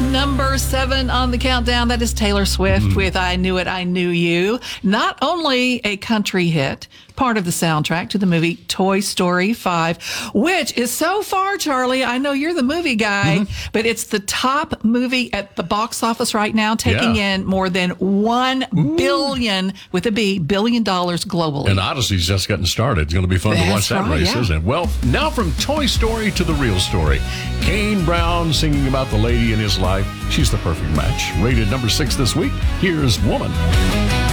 Number 7 on the countdown, that is Taylor Swift with I Knew It, I Knew You. Not only a country hit, part of the soundtrack to the movie Toy Story 5, which is so far, Charlie, I know you're the movie guy, but it's the top movie at the box office right now, taking in more than $1 billion, with a B, $1 billion globally. And Odyssey's just getting started. It's going to be fun to watch that race, isn't it? Well, now from Toy Story to the real story. Kane Brown singing about the lady in his life. She's the perfect match. Rated number 6 this week. Here's Woman.